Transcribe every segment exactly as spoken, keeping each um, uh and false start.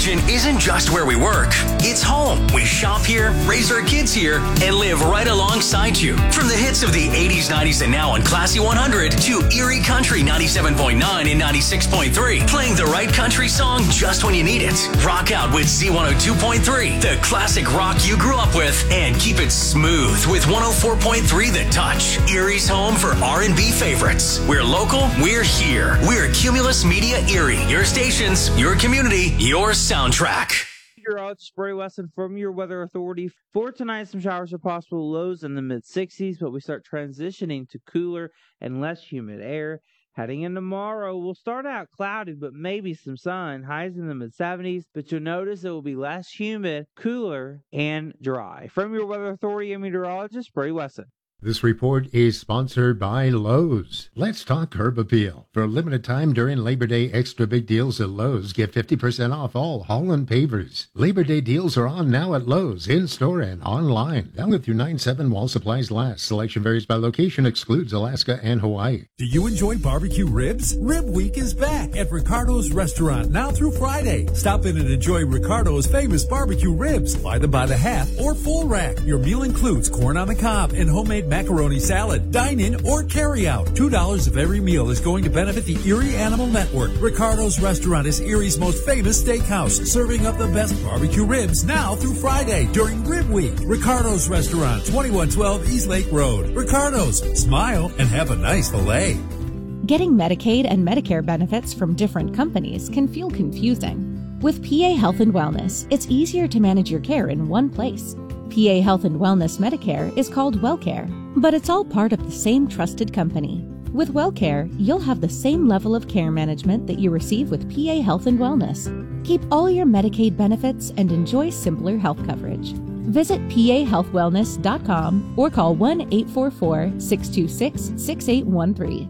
Station isn't just where we work. It's home. We shop here, raise our kids here, and live right alongside you. From the hits of the eighties, nineties, and now on Classy one hundred to Erie Country ninety-seven point nine and ninety-six point three. Playing the right country song just when you need it. Rock out with Z one oh two point three, the classic rock you grew up with, and keep it smooth with one oh four point three The Touch. Erie's home for R and B favorites. We're local, we're here. We're Cumulus Media Erie. Your stations, your community, your soundtrack. Meteorologist Spray Wesson from your Weather Authority. For tonight, some showers are possible, lows in the mid sixties, but we start transitioning to cooler and less humid air. Heading in tomorrow, we'll start out cloudy, but maybe some sun, highs in the mid seventies, but you'll notice it will be less humid, cooler, and dry. From your Weather Authority and meteorologist Spray Wesson. This report is sponsored by Lowe's. Let's talk Curb Appeal. For a limited time during Labor Day, extra big deals at Lowe's. Get fifty percent off all Holland pavers. Labor Day deals are on now at Lowe's, in-store and online. Valid through nine seven while supplies last. Selection varies by location, excludes Alaska and Hawaii. Do you enjoy barbecue ribs? Rib Week is back at Ricardo's Restaurant now through Friday. Stop in and enjoy Ricardo's famous barbecue ribs. Buy them by the half or full rack. Your meal includes corn on the cob and homemade macaroni salad. Dine in or carry out. two dollars of every meal is going to benefit the Erie Animal Network. Ricardo's Restaurant is Erie's most famous steakhouse, serving up the best barbecue ribs now through Friday during Rib Week. Ricardo's Restaurant, twenty-one twelve East Lake Road. Ricardo's. Smile and have a nice filet. Getting Medicaid and Medicare benefits from different companies can feel confusing. With P A Health and Wellness, it's easier to manage your care in one place. P A Health and Wellness Medicare is called WellCare, but it's all part of the same trusted company. With WellCare, you'll have the same level of care management that you receive with P A Health and Wellness. Keep all your Medicaid benefits and enjoy simpler health coverage. Visit P A health wellness dot com or call one eight four four, six two six, six eight one three.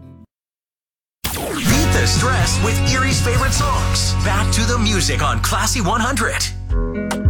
Beat the stress with Erie's favorite songs. Back to the music on Classy one hundred.